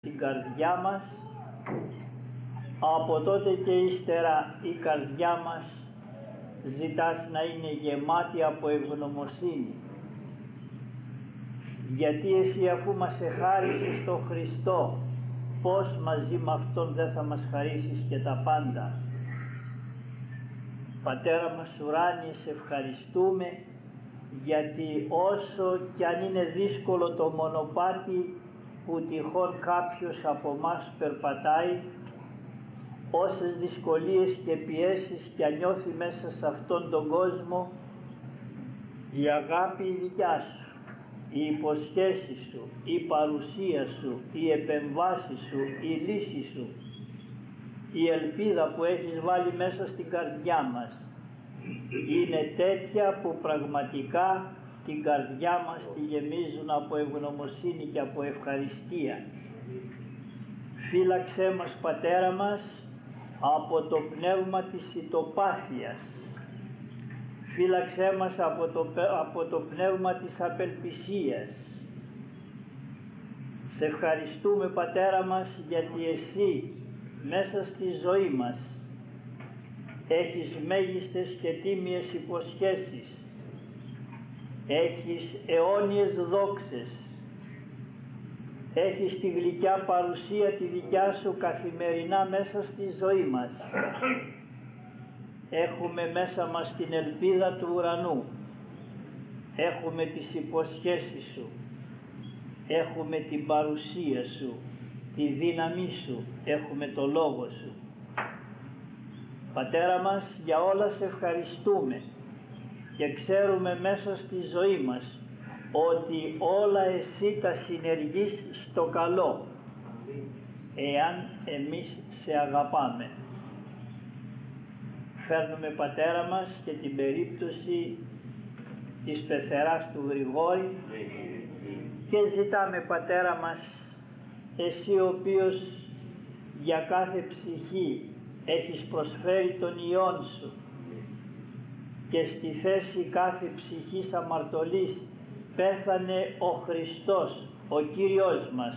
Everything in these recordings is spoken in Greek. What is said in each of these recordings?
στην καρδιά μας, από τότε και ύστερα η καρδιά μας ζητάς να είναι γεμάτη από ευγνωμοσύνη, γιατί εσύ αφού μας εχάρισες τον Χριστό, πώς μαζί με Αυτόν δεν θα μας χαρίσεις και τα πάντα. Πατέρα μας ουράνιε, σε ευχαριστούμε, γιατί όσο κι αν είναι δύσκολο το μονοπάτι που τυχόν κάποιος από μας περπατάει, όσες δυσκολίες και πιέσεις κι αν νιώθει μέσα σε αυτόν τον κόσμο, η αγάπη η δικιά σου, η υποσχέση σου, η παρουσία σου, οι επεμβάσεις σου, η λύση σου, η ελπίδα που έχεις βάλει μέσα στην καρδιά μας είναι τέτοια που πραγματικά την καρδιά μας τη γεμίζουν από ευγνωμοσύνη και από ευχαριστία. Φύλαξέ μας, Πατέρα μας, από το πνεύμα της ητοπάθειας. Φύλαξέ μας από το πνεύμα της απελπισίας. Σε ευχαριστούμε, Πατέρα μας, γιατί εσύ μέσα στη ζωή μας έχεις μέγιστες και τίμιες υποσχέσεις, έχεις αιώνιες δόξες, έχεις τη γλυκιά παρουσία τη δικιά σου καθημερινά μέσα στη ζωή μας. Έχουμε μέσα μας την ελπίδα του ουρανού, έχουμε τις υποσχέσεις σου, έχουμε την παρουσία σου, τη δύναμή σου, έχουμε το λόγο σου. Πατέρα μας, για όλα σε ευχαριστούμε και ξέρουμε μέσα στη ζωή μας ότι όλα εσύ τα συνεργείς στο καλό, εάν εμείς σε αγαπάμε. Φέρνουμε, Πατέρα μας, και την περίπτωση της πεθεράς του Γρηγόρη και ζητάμε, Πατέρα μας, εσύ ο οποίος για κάθε ψυχή έχεις προσφέρει τον Υιόν σου και στη θέση κάθε ψυχής αμαρτωλής πέθανε ο Χριστός, ο Κύριος μας.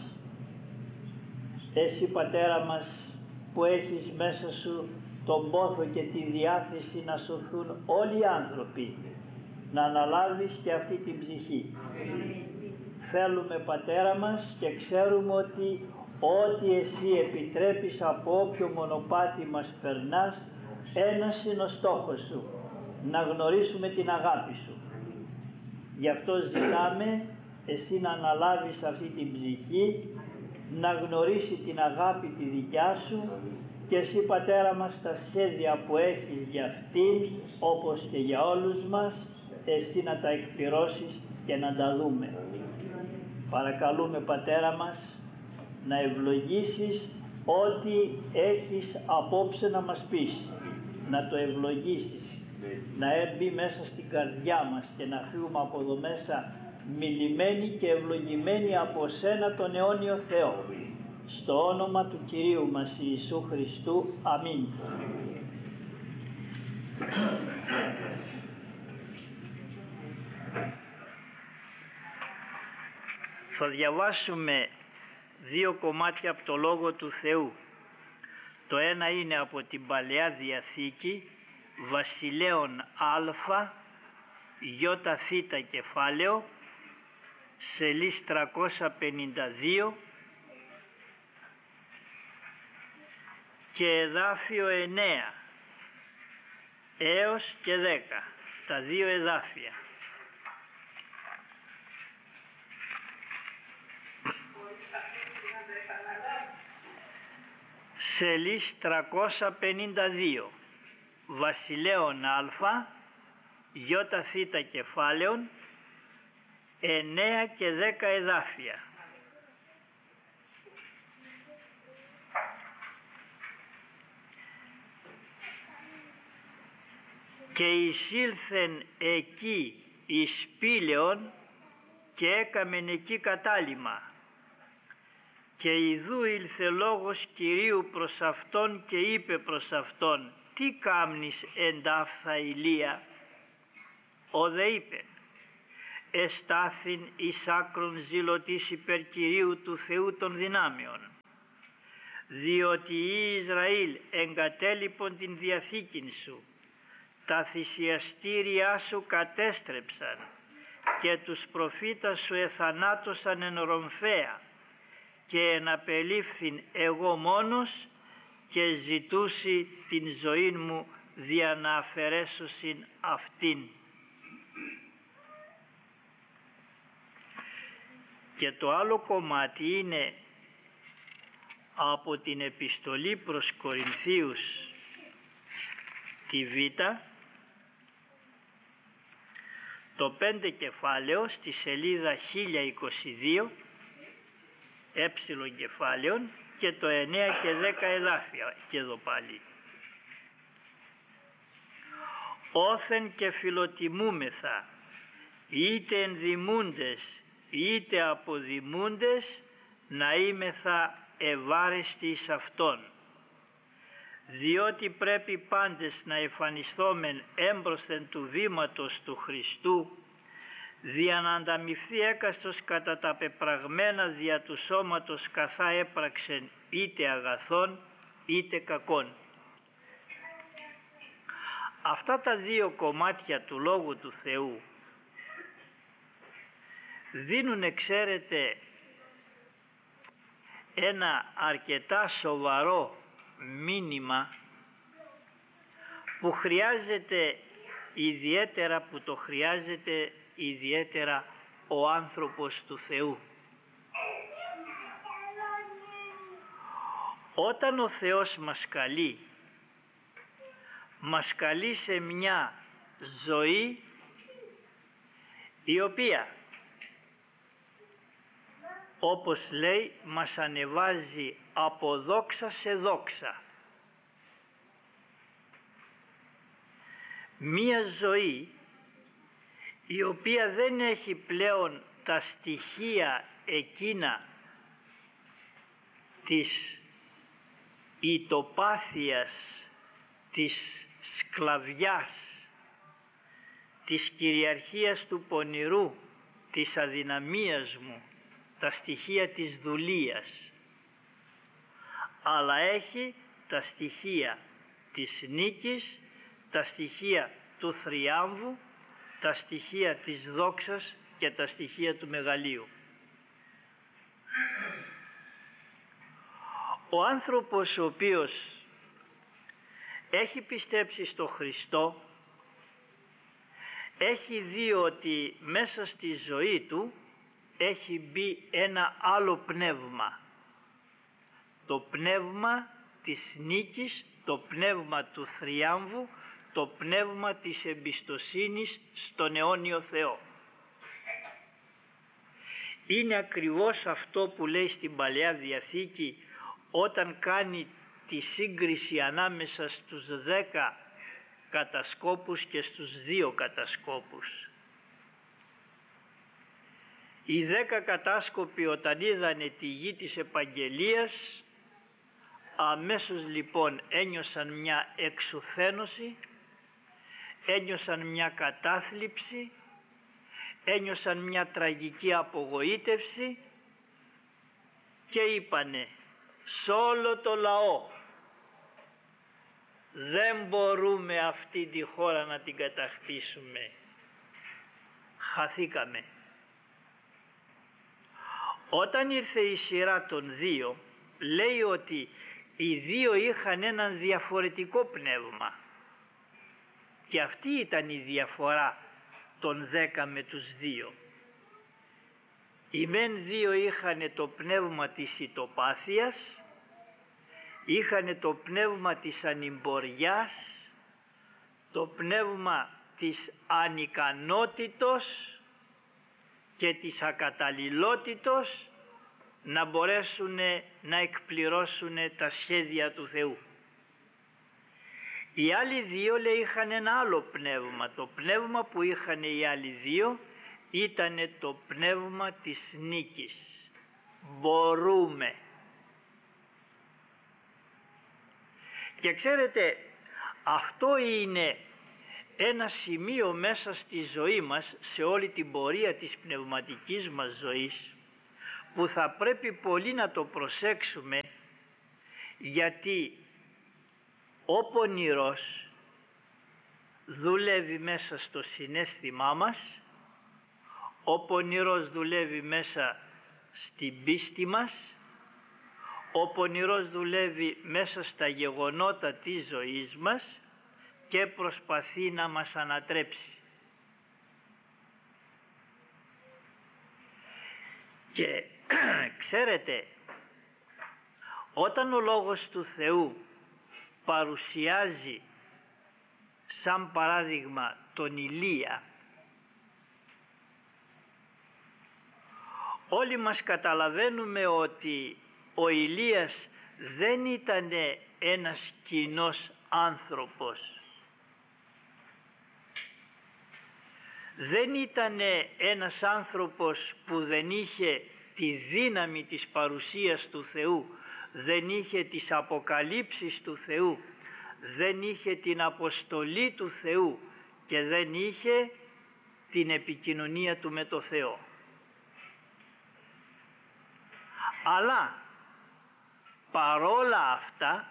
Εσύ, Πατέρα μας, που έχεις μέσα σου τον πόθο και τη διάθεση να σωθούν όλοι οι άνθρωποι, να αναλάβεις και αυτή την ψυχή. Θέλουμε, Πατέρα μας, και ξέρουμε ότι ό,τι εσύ επιτρέπεις από όποιο μονοπάτι μας περνάς, ένας είναι ο στόχος σου, να γνωρίσουμε την αγάπη σου. Γι' αυτό ζητάμε εσύ να αναλάβεις αυτή την ψυχή, να γνωρίσει την αγάπη τη δικιά σου και εσύ, Πατέρα μας, τα σχέδια που έχεις για αυτήν, όπως και για όλους μας, εσύ να τα εκπληρώσεις και να τα δούμε. Παρακαλούμε, Πατέρα μας, να ευλογήσεις ό,τι έχεις απόψε να μας πεις, να το ευλογήσεις, να μπει μέσα στην καρδιά μας και να φύγουμε από εδώ μέσα μιλημένοι και ευλογημένοι από σένα τον αιώνιο Θεό. Στο όνομα του Κυρίου μας Ιησού Χριστού. Αμήν. Θα διαβάσουμε δύο κομμάτια από το Λόγο του Θεού. Το ένα είναι από την Παλαιά Διαθήκη, Βασιλέων Α, ΙΘ κεφάλαιο, σελίς 352 και εδάφιο 9 έως και 10, τα δύο εδάφια. Σελίς 352, Βασιλέων Α, ΙΘ κεφάλαιων, 9 και 10 εδάφια. Και εισήλθεν εκεί εις Πήλαιον και έκαμεν εκεί κατάλημα. Και ιδού ήλθε λόγος Κυρίου προς αυτόν και είπε προς αυτόν, τι κάμνεις εν ταύθα ηλία? Ο δε είπε, εστάθην εις άκρον ζηλωτής υπέρ Κυρίου του Θεού των δυνάμεων. διότι οι Ισραήλ εγκατέλειπον την διαθήκην σου, τα θυσιαστήριά σου κατέστρεψαν και τους προφήτας σου εθανάτωσαν εν ρομφαία, και εναπελήφθην εγώ μόνος και ζητούσι την ζωήν μου δια να αφαιρέσωσιν αυτήν. Και το άλλο κομμάτι είναι από την επιστολή προς Κορινθίους τη Β, το 5 κεφάλαιο στη σελίδα 1022, κεφάλαιων, και το 9 και 10 εδάφια, και εδώ πάλι. Όθεν και φιλοτιμούμεθα, είτε ενδημούντες είτε αποδημούντες, να είμεθα ευάρεστοι εις Αυτόν. Διότι πρέπει πάντες να εμφανισθόμεν έμπροσθεν του βήματος του Χριστού, δια να ανταμοιφθεί έκαστος κατά τα πεπραγμένα δια του σώματος καθά έπραξεν είτε αγαθών είτε κακών. Αυτά τα δύο κομμάτια του Λόγου του Θεού δίνουν, ξέρετε, ένα αρκετά σοβαρό μήνυμα που χρειάζεται ιδιαίτερα, που το χρειάζεται ιδιαίτερα ο άνθρωπος του Θεού. Όταν ο Θεός μας καλεί σε μια ζωή η οποία, όπως λέει, μας ανεβάζει από δόξα σε δόξα. Μία ζωή η οποία δεν έχει πλέον τα στοιχεία εκείνα της ητοπάθειας, της σκλαβιάς, της κυριαρχίας του πονηρού, της αδυναμίας μου, τα στοιχεία της δουλείας, αλλά έχει τα στοιχεία της νίκης, τα στοιχεία του θριάμβου, τα στοιχεία της δόξας και τα στοιχεία του μεγαλείου. Ο άνθρωπος ο οποίος έχει πιστέψει στο Χριστό έχει δει ότι μέσα στη ζωή του έχει μπει ένα άλλο πνεύμα, το πνεύμα της νίκης, το πνεύμα του θριάμβου, το πνεύμα της εμπιστοσύνης στον αιώνιο Θεό. Είναι ακριβώς αυτό που λέει στην Παλαιά Διαθήκη όταν κάνει τη σύγκριση ανάμεσα στους 10 κατασκόπους και στους 2 κατασκόπους. Οι 10 κατάσκοποι όταν είδανε τη γη της επαγγελίας, αμέσως λοιπόν ένιωσαν μια εξουθένωση, ένιωσαν μια κατάθλιψη, ένιωσαν μια τραγική απογοήτευση και είπανε σ' όλο το λαό, δεν μπορούμε αυτή τη χώρα να την κατακτήσουμε, χαθήκαμε. Όταν ήρθε η σειρά των 2, λέει ότι οι 2 είχαν έναν διαφορετικό πνεύμα και αυτή ήταν η διαφορά των 10 με τους 2. Οι μεν 2 είχαν το πνεύμα της ητοπάθειας, είχαν το πνεύμα της ανημποριάς, το πνεύμα της ανικανότητος και της ακαταλληλότητος να μπορέσουν να εκπληρώσουν τα σχέδια του Θεού. Οι άλλοι 2, λέει, είχαν ένα άλλο πνεύμα. Το πνεύμα που είχαν οι άλλοι 2 ήταν το πνεύμα της νίκης. Μπορούμε. Και ξέρετε, αυτό είναι ένα σημείο μέσα στη ζωή μας, σε όλη την πορεία της πνευματικής μας ζωής, που θα πρέπει πολύ να το προσέξουμε, γιατί ο πονηρός δουλεύει μέσα στο συναίσθημά μας, ο πονηρός δουλεύει μέσα στην πίστη μας, ο πονηρός δουλεύει μέσα στα γεγονότα της ζωής μας και προσπαθεί να μας ανατρέψει. Και ξέρετε, όταν ο Λόγος του Θεού παρουσιάζει σαν παράδειγμα τον Ηλία, όλοι μας καταλαβαίνουμε ότι ο Ηλίας δεν ήταν ένας κοινός άνθρωπος, δεν ήταν ένας άνθρωπος που δεν είχε τη δύναμη της παρουσίας του Θεού, δεν είχε τις αποκαλύψεις του Θεού, δεν είχε την αποστολή του Θεού και δεν είχε την επικοινωνία του με το Θεό. Αλλά παρόλα αυτά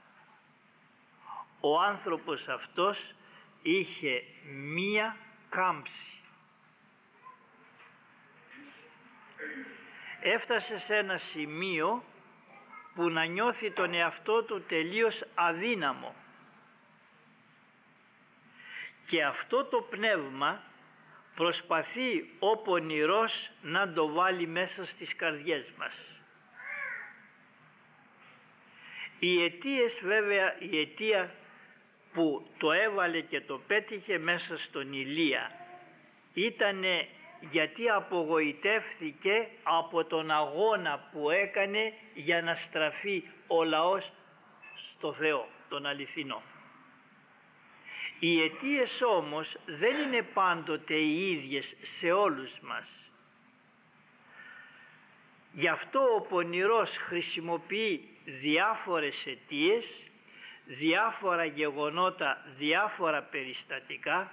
ο άνθρωπος αυτός είχε μία κάμψη. Έφτασε σε ένα σημείο που να νιώθει τον εαυτό του τελείως αδύναμο. Και αυτό το πνεύμα προσπαθεί ο πονηρός να το βάλει μέσα στις καρδιές μας. Οι αιτίες βέβαια, η αιτία που το έβαλε και το πέτυχε μέσα στον Ηλία ήτανε γιατί απογοητεύθηκε από τον αγώνα που έκανε για να στραφεί ο λαός στο Θεό, τον αληθινό. Οι αιτίες όμως δεν είναι πάντοτε οι ίδιες σε όλους μας. Γι' αυτό ο πονηρός χρησιμοποιεί διάφορες αιτίες, διάφορα γεγονότα, διάφορα περιστατικά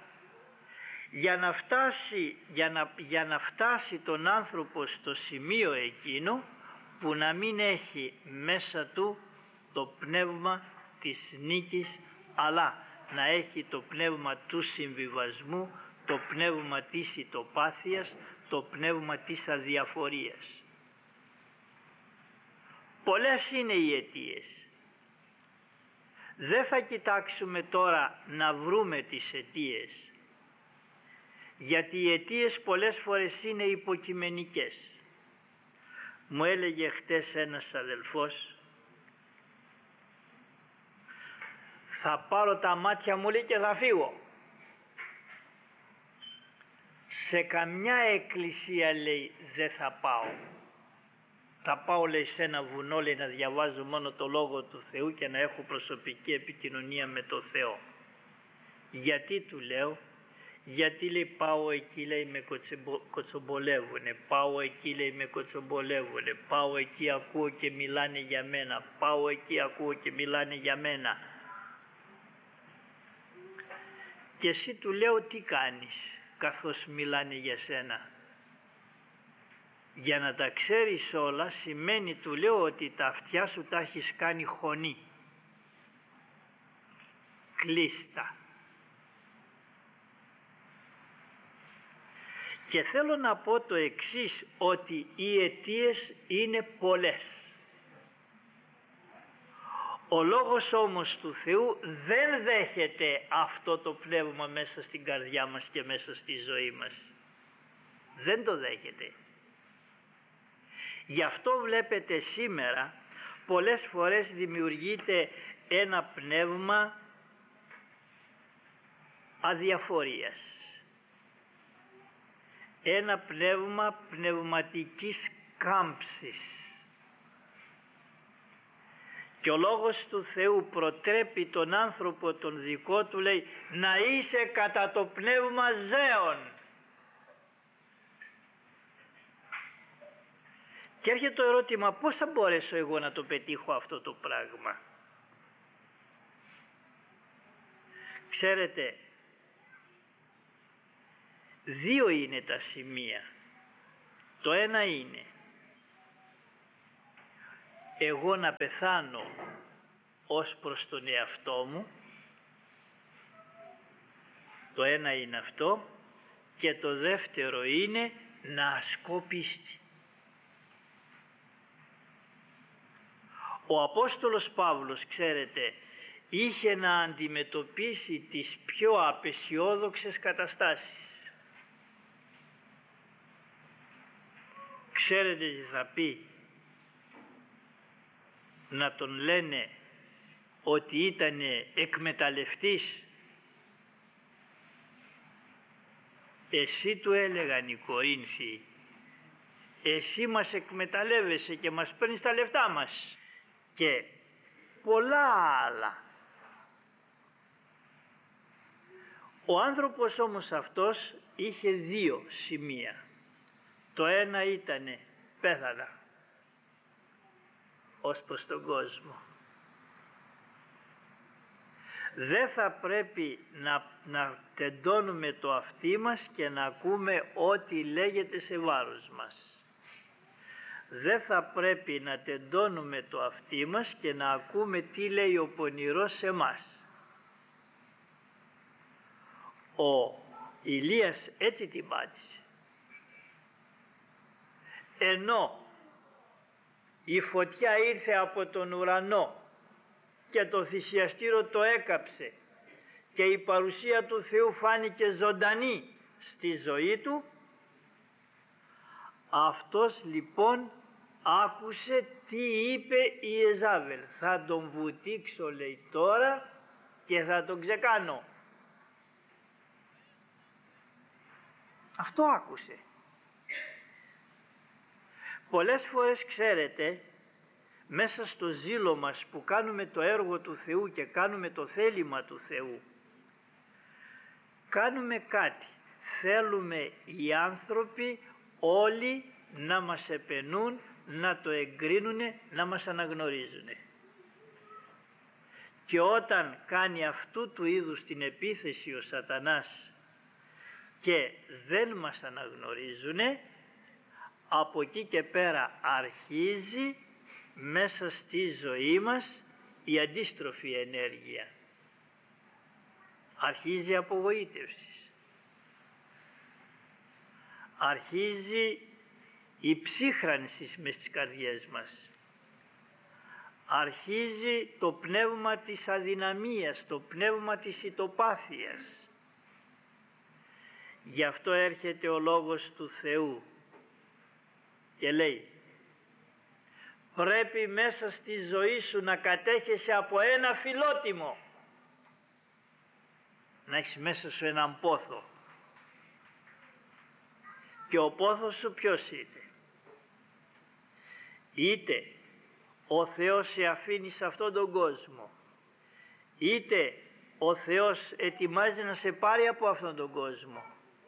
για να φτάσει τον άνθρωπο στο σημείο εκείνο που να μην έχει μέσα του το πνεύμα της νίκης, αλλά να έχει το πνεύμα του συμβιβασμού, το πνεύμα της ητοπάθειας, το πνεύμα της αδιαφορίας. Πολλές είναι οι αιτίες. Δεν θα κοιτάξουμε τώρα να βρούμε τις αιτίες, γιατί οι αιτίες πολλές φορές είναι υποκειμενικές. Μου έλεγε χτες ένας αδελφός, θα πάρω τα μάτια μου, λέει, και θα φύγω. Σε καμιά εκκλησία, λέει, δεν θα πάω. Θα πάω, λέει, σε ένα βουνό, λέει, να διαβάζω μόνο το Λόγο του Θεού και να έχω προσωπική επικοινωνία με το Θεό. Γιατί, του λέω, γιατί, λέει, πάω εκεί, λέει, με κοτσομπολεύουνε, πάω εκεί, λέει, με κοτσομπολεύουνε, πάω εκεί, ακούω και μιλάνε για μένα, πάω εκεί, ακούω και μιλάνε για μένα. Και εσύ, του λέω, τι κάνεις καθώς μιλάνε για σένα? Για να τα ξέρεις όλα σημαίνει, του λέω, ότι τα αυτιά σου τα έχεις κάνει χωνή, κλείστα. Και θέλω να πω το εξής, ότι οι αιτίες είναι πολλές. Ο Λόγος όμως του Θεού δεν δέχεται αυτό το πνεύμα μέσα στην καρδιά μας και μέσα στη ζωή μας. Δεν το δέχεται. Γι' αυτό βλέπετε σήμερα πολλές φορές δημιουργείται ένα πνεύμα αδιαφορίας. Ένα πνεύμα πνευματικής κάμψης. Και ο Λόγος του Θεού προτρέπει τον άνθρωπο τον δικό του, λέει, να είσαι κατά το πνεύμα ζέων. Και έρχεται το ερώτημα, πώς θα μπορέσω εγώ να το πετύχω αυτό το πράγμα? Ξέρετε, δύο είναι τα σημεία. Το ένα είναι εγώ να πεθάνω ως προς τον εαυτό μου. Το ένα είναι αυτό, και το δεύτερο είναι να ασκώ πίστη. Ο Απόστολος Παύλος, ξέρετε, είχε να αντιμετωπίσει τις πιο απεσιόδοξες καταστάσεις. Ξέρετε τι θα πει να τον λένε ότι ήταν εκμεταλλευτής? Εσύ, του έλεγαν οι Κορίνθιοι, εσύ μας εκμεταλλεύεσαι και μας παίρνεις τα λεφτά μας, και πολλά άλλα. Ο άνθρωπος όμως αυτός είχε δύο σημεία. Το ένα ήτανε πέθανα ως προς τον κόσμο. Δεν θα πρέπει να τεντώνουμε το αυτί μας και να ακούμε ό,τι λέγεται σε βάρος μας. Δεν θα πρέπει να τεντώνουμε το αυτί μας και να ακούμε τι λέει ο πονηρός σε μας. Ο Ηλίας έτσι την πάτησε. Ενώ η φωτιά ήρθε από τον ουρανό και το θυσιαστήριο το έκαψε και η παρουσία του Θεού φάνηκε ζωντανή στη ζωή του, αυτός λοιπόν άκουσε τι είπε η Εζάβελ. Θα τον βουτήξω, λέει, τώρα και θα τον ξεκάνω. Αυτό άκουσε. Πολλές φορές, ξέρετε, μέσα στο ζήλο μας που κάνουμε το έργο του Θεού και κάνουμε το θέλημα του Θεού, κάνουμε κάτι. Θέλουμε οι άνθρωποι όλοι να μας επενούν, να το εγκρίνουνε, να μας αναγνωρίζουνε. Και όταν κάνει αυτού του είδους την επίθεση ο σατανάς και δεν μας αναγνωρίζουνε, από εκεί και πέρα αρχίζει μέσα στη ζωή μας η αντίστροφη ενέργεια. Αρχίζει η απογοήτευση. Αρχίζει η ψύχρανση μες στις καρδιές μας. Αρχίζει το πνεύμα της αδυναμίας, το πνεύμα της ητοπάθειας. Γι' αυτό έρχεται ο Λόγος του Θεού και λέει: πρέπει μέσα στη ζωή σου να κατέχεσαι από ένα φιλότιμο, να έχεις μέσα σου έναν πόθο. Και ο πόθος σου ποιος είναι? Είτε ο Θεός σε αφήνει σε αυτόν τον κόσμο, είτε ο Θεός ετοιμάζει να σε πάρει από αυτόν τον κόσμο.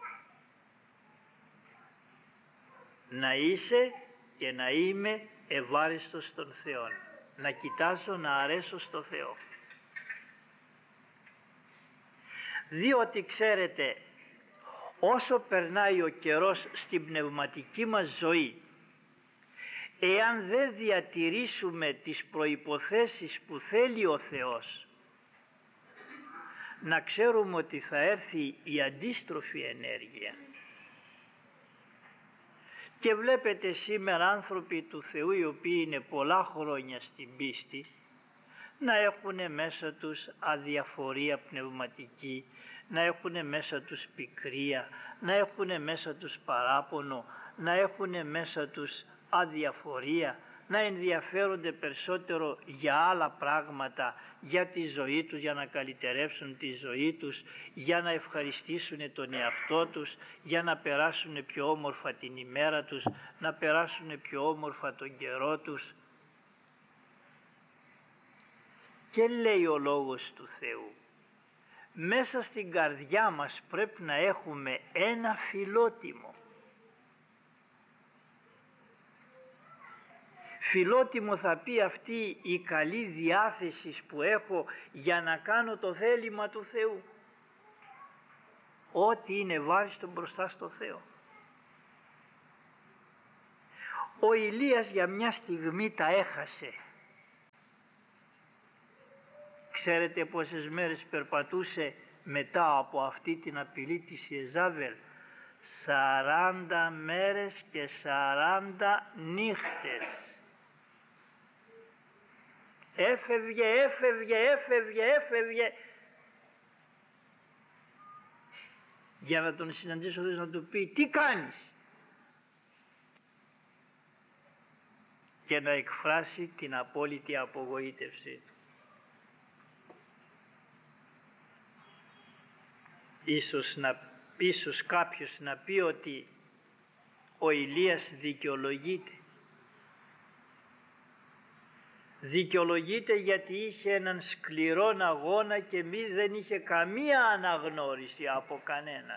Να είσαι και να είμαι ευάριστος στον Θεό, να κοιτάζω να αρέσω στο Θεό. Διότι, ξέρετε, όσο περνάει ο καιρός στην πνευματική μας ζωή, εάν δεν διατηρήσουμε τις προϋποθέσεις που θέλει ο Θεός, να ξέρουμε ότι θα έρθει η αντίστροφη ενέργεια. Και βλέπετε σήμερα άνθρωποι του Θεού, οι οποίοι είναι πολλά χρόνια στην πίστη, να έχουν μέσα τους αδιαφορία πνευματική, να έχουν μέσα τους πικρία, να έχουν μέσα τους παράπονο, να έχουν μέσα τους αδιαφορία, να ενδιαφέρονται περισσότερο για άλλα πράγματα, για τη ζωή τους, για να καλυτερεύσουν τη ζωή τους, για να ευχαριστήσουν τον εαυτό τους, για να περάσουν πιο όμορφα την ημέρα τους, να περάσουν πιο όμορφα τον καιρό τους. Και λέει ο Λόγος του Θεού, μέσα στην καρδιά μας πρέπει να έχουμε ένα φιλότιμο. Φιλότιμο θα πει αυτή η καλή διάθεση που έχω για να κάνω το θέλημα του Θεού. Ό,τι είναι ευάριστο μπροστά στο Θεό. Ο Ηλίας για μια στιγμή τα έχασε. Ξέρετε πόσες μέρες περπατούσε μετά από αυτή την απειλή της Ιεζάβελ? 40 μέρες και 40 νύχτες. Έφευγε για να τον συναντήσει ο Θεός, να του πει τι κάνεις, και να εκφράσει την απόλυτη απογοήτευσή του. Ίσως κάποιος να πει ότι ο Ηλίας δικαιολογείται. Δικαιολογείται γιατί είχε έναν σκληρόν αγώνα και δεν είχε καμία αναγνώριση από κανέναν.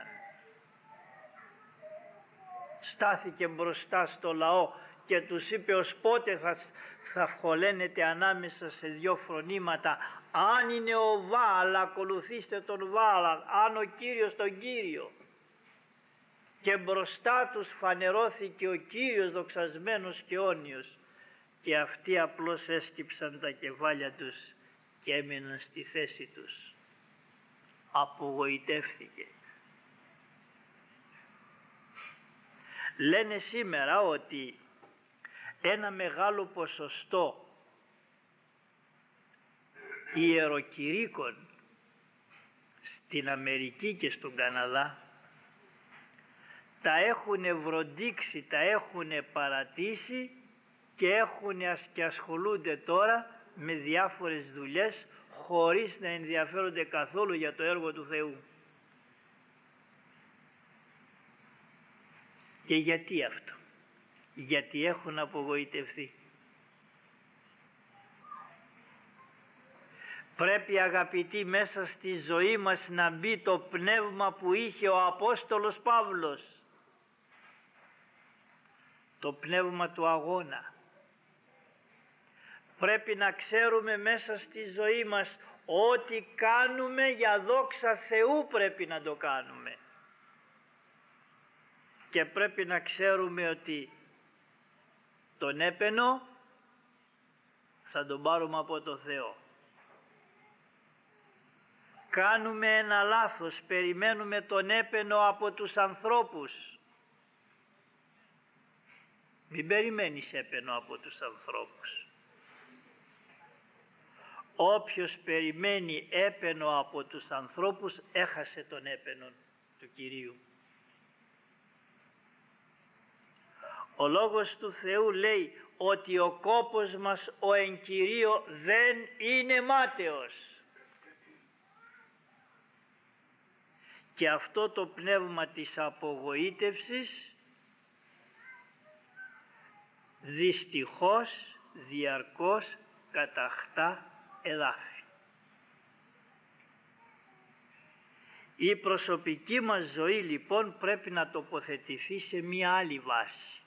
Στάθηκε μπροστά στο λαό και τους είπε ως πότε θα χωλένετε ανάμεσα σε δυο φρονήματα. Αν είναι ο Βάαλ, ακολουθήστε τον Βάαλ, αν ο Κύριος τον Κύριο. Και μπροστά τους φανερώθηκε ο Κύριος δοξασμένος και αιώνιος, και αυτοί απλώς έσκυψαν τα κεφάλια τους και έμειναν στη θέση τους. Απογοητεύθηκε. Λένε σήμερα ότι ένα μεγάλο ποσοστό ιεροκηρύκων στην Αμερική και στον Καναδά τα έχουν βροντίξει, τα έχουν παρατήσει και ασχολούνται τώρα με διάφορες δουλειές χωρίς να ενδιαφέρονται καθόλου για το έργο του Θεού. Και γιατί αυτό? Γιατί έχουν απογοητευτεί. Πρέπει, αγαπητοί, μέσα στη ζωή μας να μπει το πνεύμα που είχε ο Απόστολος Παύλος, το πνεύμα του αγώνα. Πρέπει να ξέρουμε μέσα στη ζωή μας ό,τι κάνουμε για δόξα Θεού πρέπει να το κάνουμε. Και πρέπει να ξέρουμε ότι τον έπαινο θα τον πάρουμε από το Θεό. Κάνουμε ένα λάθος, περιμένουμε τον έπαινο από τους ανθρώπους. Μην περιμένεις έπαινο από τους ανθρώπους. Όποιος περιμένει έπαινο από τους ανθρώπους έχασε τον έπαινο του Κυρίου. Ο Λόγος του Θεού λέει ότι ο κόπος μας ο εν Κυρίω δεν είναι μάταιος. Και αυτό το πνεύμα της απογοήτευσης δυστυχώς διαρκώς κατακτά εδάφη. Η προσωπική μας ζωή λοιπόν πρέπει να τοποθετηθεί σε μία άλλη βάση.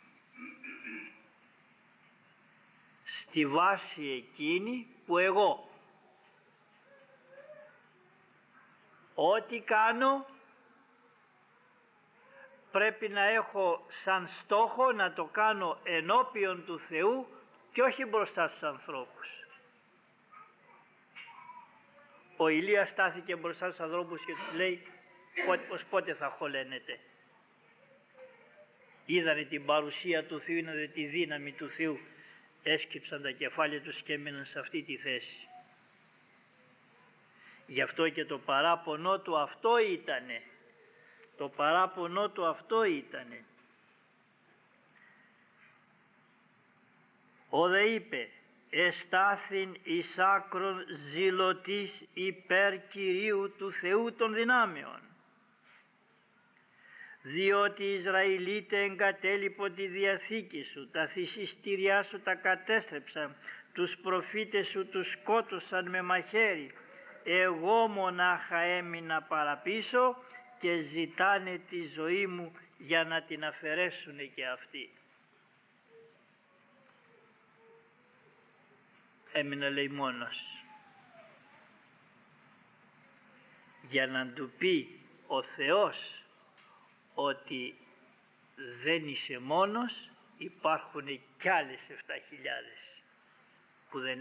Στη βάση εκείνη που εγώ ό,τι κάνω πρέπει να έχω σαν στόχο να το κάνω ενώπιον του Θεού και όχι μπροστά στους ανθρώπους. Ο Ηλίας στάθηκε μπροστά στους ανθρώπους και τους λέει πότε θα χωλένετε. Είδανε την παρουσία του Θεού, είδανε τη δύναμη του Θεού, έσκυψαν τα κεφάλια τους και έμειναν σε αυτή τη θέση. Γι' αυτό και το παράπονό του αυτό ήτανε. Το παράπονό του αυτό ήτανε. Ο δε είπε εστάθην εις άκρον ζηλωτής υπέρ Κυρίου του Θεού των δυνάμεων. Διότι οι Ισραηλίτε εγκατέλειπον τη Διαθήκη σου, τα θυσιστήριά σου τα κατέστρεψαν, τους προφήτες σου τους σκότωσαν με μαχαίρι. Εγώ μονάχα έμεινα παραπίσω και ζητάνε τη ζωή μου για να την αφαιρέσουν και αυτοί. Έμεινα, λέει, μόνος. Για να του πει ο Θεός ότι δεν είσαι μόνος, υπάρχουν κι άλλες 7.000 που δεν